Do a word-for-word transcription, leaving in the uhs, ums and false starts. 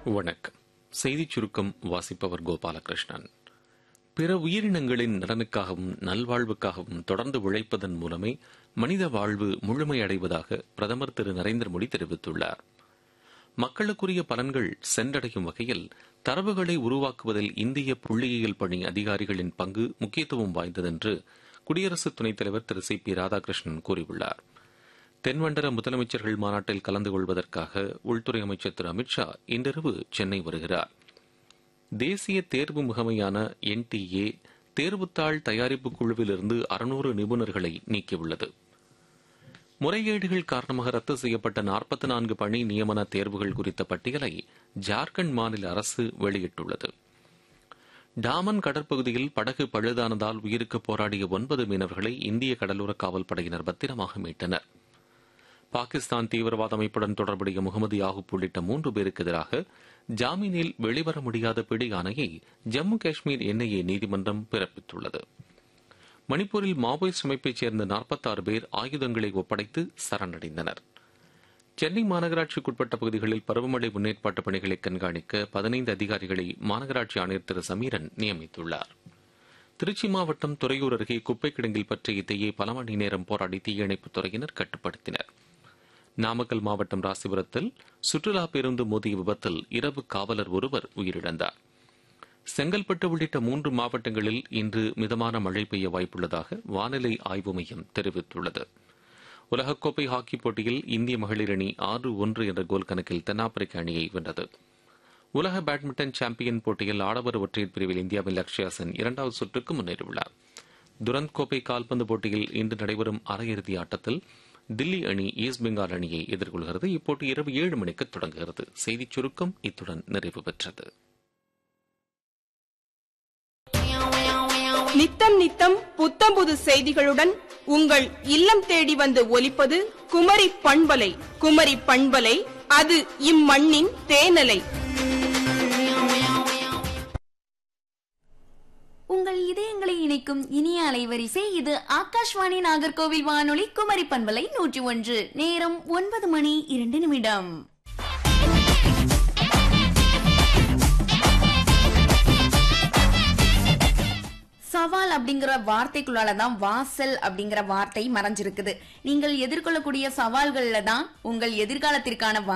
வணக்கம். செய்திச் சுருக்கம் வாசிப்பவர் கோபாலகிருஷ்ணன். பிற உயிரினங்களின் நலனுக்காகவும் நல்வாழ்வுக்காகவும் தொடர்ந்து உழைப்பதன் மூலமே மனித வாழ்வு முழுமையடைவதாக பிரதமர் திரு நரேந்திர மோடி தெரிவித்துள்ளார். மக்களுக்குரிய பலன்கள் சென்றடையும் வகையில் தரவுகளை உருவாக்குவதில் இந்திய புள்ளியியல் பணி அதிகாரிகளின் பங்கு முக்கியத்துவம் வாய்ந்ததென்று குடியரசு துணைத் தலைவர் திரு சி பி ராதாகிருஷ்ணன் கூறியுள்ளார். தென்மண்டல முதலமைச்சர்கள் மாநாட்டில் கலந்து கொள்வதற்காக உள்துறை அமைச்சர் திரு அமித் ஷா இன்றிரவு சென்னை வருகிறார். தேசிய தேர்வு முகமையான என் டி ஏ தேர்வுத்தாள் தயாரிப்பு குழுவிலிருந்து அறுநூறு நிபுணர்களை நீக்கியுள்ளது. முறைகேடுகள் காரணமாக ரத்து செய்யப்பட்ட நாற்பத்தி நான்கு பணி நியமன தேர்வுகள் குறித்த பட்டியலை ஜார்க்கண்ட் மாநில அரசு வெளியிட்டுள்ளது. டாமன் கடற்பகுதியில் படகு பழுதானதால் உயிருக்கு போராடிய ஒன்பது மீனவர்களை இந்திய கடலோர காவல் படையினர் பத்திரமாக மீட்டனர். பாகிஸ்தான் தீவிரவாத அமைப்புடன் தொடர்புடைய முகமது யாகூப் உள்ளிட்ட மூன்று பேருக்கு எதிராக ஜாமீனில் வெளிவர முடியாத பிடி ஆணையை ஜம்மு காஷ்மீர் என் ஐ ஏ நீதிமன்றம் பிறப்பித்துள்ளது. மணிப்பூரில் மாவோயிஸ்ட் அமைப்பைச் சேர்ந்த நாற்பத்தாறு பேர் ஆயுதங்களை ஒப்படைத்து சரணடைந்தனர். சென்னை மாநகராட்சிக்குட்பட்ட பகுதிகளில் பருவமழை முன்னேற்பாட்டு பணிகளை கண்காணிக்க பதினைந்து அதிகாரிகளை மாநகராட்சி ஆணையர் திரு சமீரன் நியமித்துள்ளார். திருச்சி மாவட்டம் துறையூர் அருகே குப்பை கிடங்கில் பற்றிய தீயை பல மணி நேரம் போராடி தீயணைப்புத் துறையினர் கட்டுப்படுத்தினர். நாமக்கல் மாவட்டம் ராசிபுரத்தில் சுற்றுலா பேருந்து மோதிய விபத்தில் இரவு காவலர் ஒருவர் உயிரிழந்தார். செங்கல்பட்டு உள்ளிட்ட மூன்று மாவட்டங்களில் இன்று மிதமான மழை பெய்ய வாய்ப்புள்ளதாக வானிலை ஆய்வு மையம் தெரிவித்துள்ளது. உலகக்கோப்பை ஹாக்கி போட்டியில் இந்திய மகளிர் அணி ஆறு ஒன்று என்ற கோல் கணக்கில் தென்னாப்பிரிக்க அணியை வென்றது. உலக பேட்மிண்டன் சாம்பியன் போட்டியில் ஆடவர் ஒற்றையர் பிரிவில் இந்தியாவின் லக்ஷ்யா சென் இரண்டாவது சுற்றுக்கு முன்னேறியுள்ளார். துரந்த் கோப்பை கால்பந்து போட்டியில் இன்று நடைபெறும் அரையிறுதி ஆட்டத்தில் தில்லி அணி ஈஸ்ட் பெங்கால் அணியை எதிர்கொள்கிறது. இப்போட்டி இரவு ஏழு மணிக்கு தொடங்குகிறது. செய்திச் சுருக்கம் இத்துடன் நிறைவு பெற்றது. நித்தம் நித்தம் புத்தம்புது செய்திகளுடன் உங்கள் இல்லம் தேடி வந்து ஒலிப்பது குமரி பண்பலை. குமரி பண்பலை, அது இம்மண்ணின் தேனலை. உங்கள் இதயங்களை இணைக்கும் இனிய அலைவரிசை இது ஆகாஷ்வாணி நாகர்கோவில் வானொலி குமரி பண்பலை நூற்றி ஒன்று. நேரம் ஒன்பது மணி இரண்டு நிமிடம். சவால் அப்படிங்கிற வார்த்தைக்குள்ளாலதான் வாசல் அப்படிங்கிற வார்த்தை மறைஞ்சிருக்குது. நீங்கள் எதிர்கொள்ளக்கூடிய சவால்கள்ல தான் உங்கள் எதிர்காலத்திற்கான